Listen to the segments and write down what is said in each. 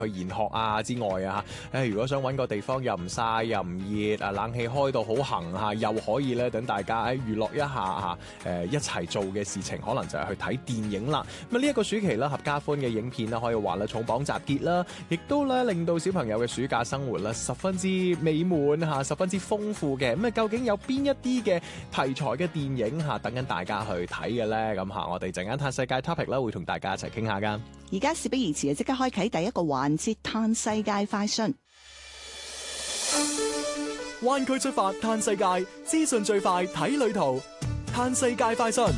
去研學啊之外啊，如果想揾個地方又唔曬又唔熱啊，冷氣開到好行嚇，又可以咧等大家娛樂一下嚇，一齊做嘅事情可能就係去睇電影啦。咁呢一個暑期啦，合家歡嘅影片啦，可以話咧重磅集結啦，亦都咧令到小朋友嘅暑假生活咧十分之美滿嚇，十分之豐富嘅。咁究竟有邊一啲嘅題材嘅電影嚇等緊大家去睇嘅咧？咁我哋陣間嘆世界 topic 啦，會同大家一齊傾下噶。 而家事不宜遲，即刻開啟第一個環節嘆世界快訊。 灣區出發嘆世界，資訊最快睇旅途，嘆世界快訊。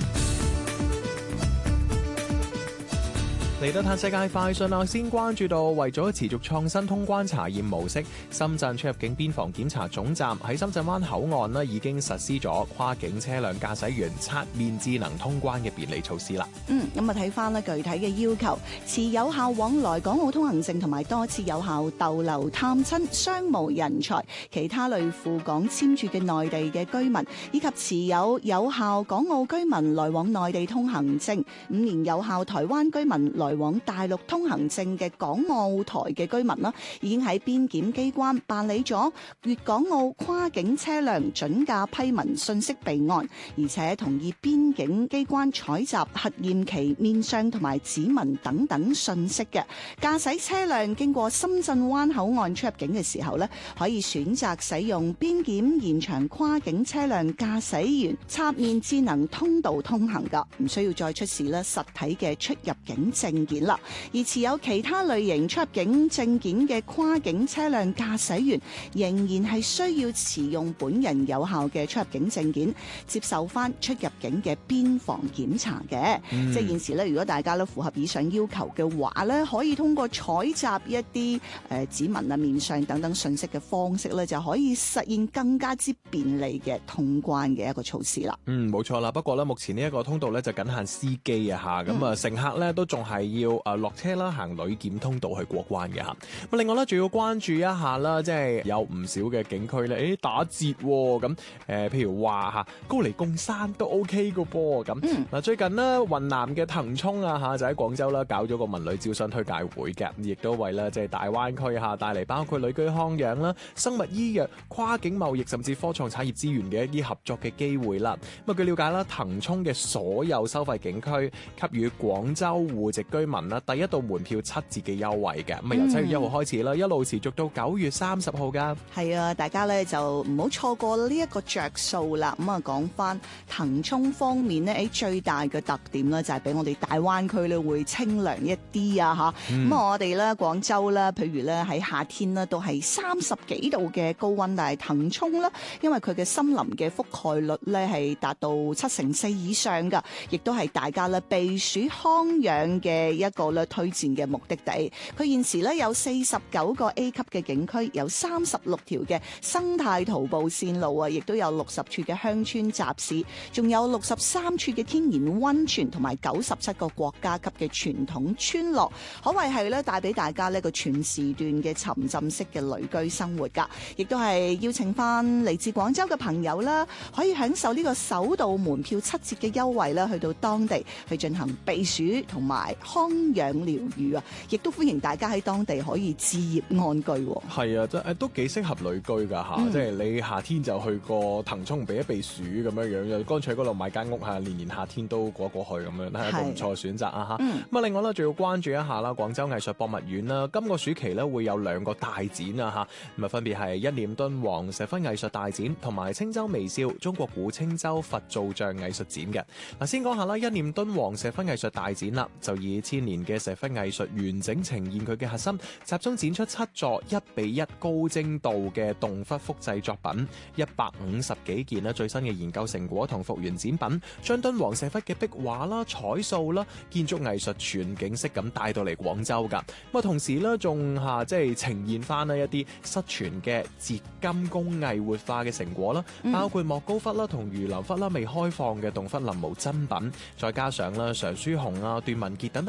嚟到嘆世界快訊啦，先關注到為咗持續創新通關查驗模式，深圳出入境邊防檢查總站喺深圳灣口岸呢已經實施咗跨境車輛駕駛員刷面智能通關嘅便利措施啦。 咁啊睇翻咧具體嘅要求，持有效往來港澳通行證同埋多次有效逗留探親、商務人才、其他類赴港簽注嘅內地嘅居民，以及持有有效港澳居民來往內地通行證、5年有效台灣居民來往大陸通行證嘅港澳台嘅居民啦，已經喺邊檢機關辦理咗粵港澳跨境車輛準駕批文信息備案，而且同意邊境機關採集核驗其面相同埋指紋等等信息嘅。駕駛車輛經過深圳灣口岸出入境嘅時候咧，可以選擇使用邊檢現場跨境車輛駕駛員刷面智能通道通行噶，唔需要再出示咧實體嘅出入境證件啦。而持有其他類型出入境證件嘅跨境車輛駕駛員，仍然係需要持用本人有效嘅出入境證件，接受翻出入境嘅邊防檢查嘅。即係現時咧，如果大家咧符合以上要求嘅話咧，可以通過採集一啲指紋啊、面相等等信息嘅方式咧，就可以實現更加之便利嘅通關嘅一個措施啦。 冇錯啦。不過咧，目前呢一個通道咧就僅限司機啊嚇，咁啊乘客咧都仲係要落車啦，行旅檢通道去過關嘅嚇。咁另外咧，仲要關注一下啦，即係有唔少嘅景區咧，打折喎。咁譬如話嚇高黎貢山都 OK 嘅噃。咁嗱，最近呢，雲南嘅騰衝啊嚇就喺廣州啦搞咗個文旅招商推介會嘅，亦都為咧即係大灣區嚇帶嚟包括旅居康養啦、生物醫藥、跨境貿易甚至科創產業資源嘅一啲合作嘅機會啦。咁據了解啦，騰衝嘅所有收費景區給予廣州戶籍居民啦第一度門票7折嘅優惠嘅，咁由7月1號開始啦，一路持續到9月30號噶。 係啊，大家咧就唔好錯過呢一個着數啦。咁啊，講翻騰衝方面咧，最大嘅特點咧就係俾我哋大灣區咧會清涼一啲啊嚇。咁我哋咧廣州咧，譬如咧喺夏天咧都係30幾度嘅高溫，但係騰衝咧，因為佢嘅森林嘅覆蓋率咧係達到74%以上噶，亦都係大家咧避暑康養嘅一個咧推薦嘅目的地。佢現時咧有49個 A 級嘅景區，有36條嘅生態徒步線路啊，亦都有60處嘅鄉村集市，仲有63處嘅天然溫泉，同埋97個國家級嘅傳統村落，可謂係咧帶俾大家呢個全時段嘅沉浸式嘅旅居生活噶。亦都係邀請翻嚟自廣州嘅朋友啦，可以享受呢個首度門票7折嘅優惠啦，去到當地去進行避暑同埋康養療愈啊！亦都歡迎大家喺當地可以置業安居。 係啊，都幾適合旅居噶嚇，即係你夏天就去個騰衝避一避暑咁樣樣，又乾脆嗰度買間屋嚇，年夏天都過去咁樣，係一個唔錯嘅選擇啊嚇。咁另外咧，仲要關注一下啦，廣州藝術博物院啦，今個暑期咧會有2個大展啊嚇，咁啊分別係一念敦煌石窟藝術大展同埋青州微笑中國古青州佛造像藝術展嘅。嗱，先講下啦，一念敦煌石窟藝術大展啦，就以千年嘅石窟藝術完整呈現佢嘅核心，集中展出7座1:1高精度嘅動窟複製作品，150幾件最新嘅研究成果同復原展品，將敦煌石窟嘅壁畫啦、彩塑啦、建築藝術全景式咁帶到嚟廣州噶。咁啊，同時咧仲即係呈現翻一啲失傳嘅截金工藝活化嘅成果啦，包括莫高窟啦同魚鱗窟啦未開放嘅洞窟臨摹真品，再加上啦常書雄啊、段文傑等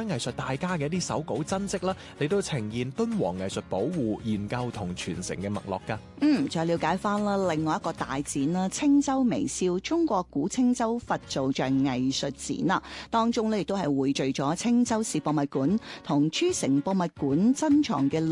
分藝術大家嘅一啲手稿真跡啦，嚟到呈現敦煌藝術保護、研究同傳承嘅脈絡㗎。 再了解翻啦，另外一個大展啦，青州微笑中國古青州佛造像藝術展啦，當中咧亦都係匯聚咗青州市博物館同諸城博物館珍藏嘅